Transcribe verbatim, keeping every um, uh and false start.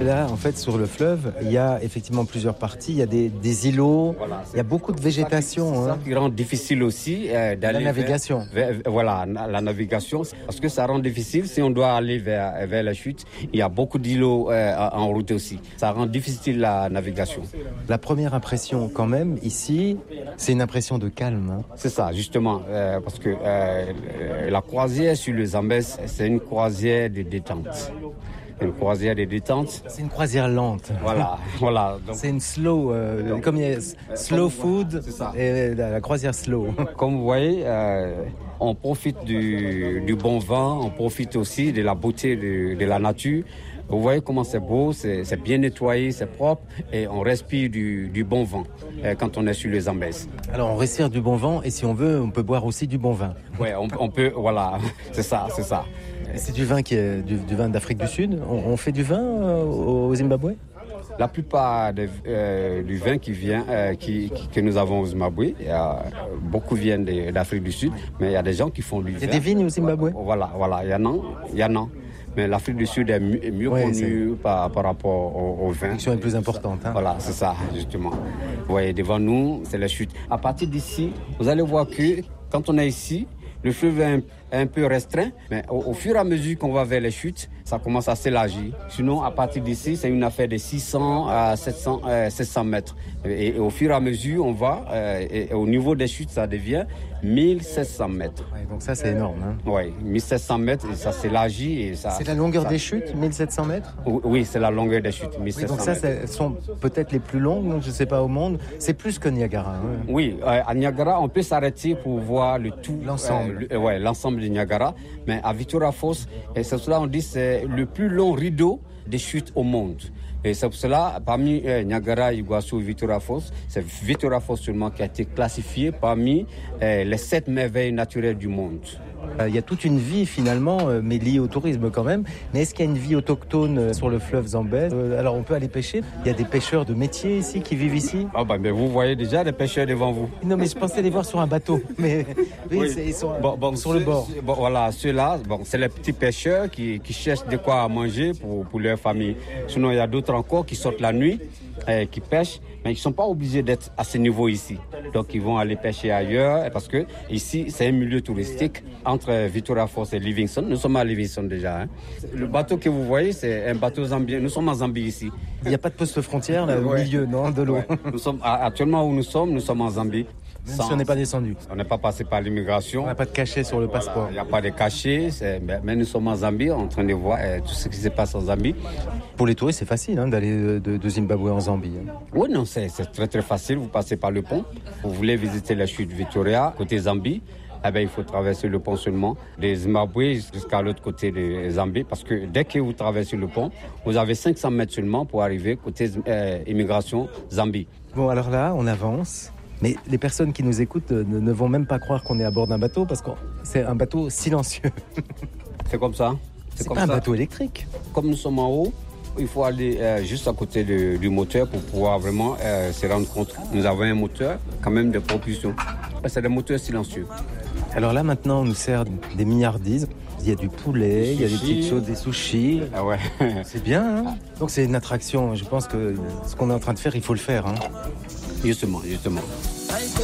là, en fait, sur le fleuve, il y a effectivement plusieurs parties. Il y a des, des îlots, voilà, il y a beaucoup de végétation. C'est ça qui, hein. ça qui rend difficile aussi euh, d'aller la navigation. Vers, vers, voilà, la navigation, parce que ça rend difficile si on doit aller vers, vers la chute. Il y a beaucoup d'îlots euh, en route aussi. Ça rend difficile la navigation. La première impression, quand même, ici, c'est une impression de calme. Hein. C'est ça, justement, euh, parce que euh, la croisière sur le Zambèze, c'est une croisière de détente. Une croisière de détente. C'est une croisière lente. Voilà, voilà. Donc, c'est une slow, euh, donc, comme il y a slow food et la, la croisière slow. Comme vous voyez, euh, on profite du, du bon vin, on profite aussi de la beauté de, de la nature. Vous voyez comment c'est beau, c'est, c'est bien nettoyé, c'est propre et on respire du, du bon vent euh, quand on est sur les Zambèze. Alors on respire du bon vent et si on veut, on peut boire aussi du bon vin. Oui, on, on peut, voilà, c'est ça, c'est ça. C'est du vin qui est du, du vin d'Afrique du Sud. On, on fait du vin euh, au Zimbabwe? La plupart de, euh, du vin qui vient, euh, qui, qui, que nous avons au Zimbabwe, il y a, beaucoup viennent de, d'Afrique du Sud, mais il y a des gens qui font du vin. Il y a des vignes au Zimbabwe? Voilà, voilà, il y en a, il y en a. Mais l'Afrique du Sud est mieux, mieux ouais, connue par, par rapport au, au vin. La production est plus importante. Hein. Voilà, c'est ça, justement. Vous voyez, devant nous, c'est la chute. À partir d'ici, vous allez voir que quand on est ici, le fleuve est un, un peu restreint, mais au, au fur et à mesure qu'on va vers les chutes, ça commence à s'élargir. Sinon, à partir d'ici, c'est une affaire de six cents à sept cents, euh, sept cents mètres. Et, et au fur et à mesure, on va, euh, et, et au niveau des chutes, ça devient mille sept cents mètres. Ouais, donc ça, c'est énorme. Hein. Oui, mille sept cents mètres, et ça s'élargit. Et ça, c'est la longueur ça, des chutes, mille sept cents mètres? Oui, c'est la longueur des chutes, mille sept cents oui, donc ça, mètres. Ce sont peut-être les plus longues, donc je ne sais pas, au monde. C'est plus que Niagara. Hein. Oui, euh, à Niagara, on peut s'arrêter pour voir le tout. L'ensemble. Euh, ouais, l'ensemble de Niagara. Mais à Victoria Falls, et c'est cela on dit c'est le plus long rideau des chutes au monde. Et c'est pour cela, parmi euh, Niagara, Iguazu et Victoria Falls, c'est Victoria Falls seulement qui a été classifié parmi euh, les sept merveilles naturelles du monde. Il y a toute une vie finalement, mais liée au tourisme quand même. Mais est-ce qu'il y a une vie autochtone sur le fleuve Zambèze? Alors on peut aller pêcher. Il y a des pêcheurs de métier ici qui vivent ici. Ah bah mais vous voyez déjà des pêcheurs devant vous. Non mais je pensais les voir sur un bateau. Mais oui, oui. C'est, ils sont bon, bon, sur le bord. Bon, voilà, ceux-là, bon, c'est les petits pêcheurs qui, qui cherchent de quoi manger pour, pour leur famille. Sinon il y a d'autres encore qui sortent la nuit, euh, qui pêchent, mais ils ne sont pas obligés d'être à ce niveau ici. Donc ils vont aller pêcher ailleurs parce que ici c'est un milieu touristique entre Victoria Falls et Livingstone. Nous sommes à Livingstone déjà. Hein. Le bateau que vous voyez, c'est un bateau zambien. Nous sommes en Zambie ici. Il n'y a pas de poste frontière là, ouais. au milieu, non, de l'eau. Ouais. Nous sommes actuellement où nous sommes, nous sommes en Zambie. Même sans, si on n'est pas descendu. On n'est pas passé par l'immigration. On n'a pas de cachet sur le voilà, passeport. Il n'y a pas de cachet, c'est, mais nous sommes en Zambie, en train de voir euh, tout ce qui se passe en Zambie. Pour les touristes, c'est facile hein, d'aller de, de, de Zimbabwe en Zambie. Hein. Oui, non, c'est, c'est très très facile. Vous passez par le pont. Vous voulez visiter la chute Victoria, côté Zambie. Eh bien, il faut traverser le pont seulement de Zimbabwe jusqu'à l'autre côté de Zambie parce que dès que vous traversez le pont, vous avez cinq cents mètres seulement pour arriver côté euh, immigration Zambie. Bon, alors là, on avance. Mais les personnes qui nous écoutent ne, ne vont même pas croire qu'on est à bord d'un bateau parce que c'est un bateau silencieux. C'est comme ça. C'est, c'est comme pas ça. Un bateau électrique. Comme nous sommes en haut, il faut aller euh, juste à côté de, du moteur pour pouvoir vraiment euh, se rendre compte. Nous avons un moteur, quand même de propulsion. C'est des moteurs silencieux. Alors là, maintenant, on nous sert des milliardises. Il y a du poulet, il y a des petites choses, des sushis. Ah ouais. C'est bien, hein. Donc c'est une attraction. Je pense que ce qu'on est en train de faire, il faut le faire. Hein. Justement, justement.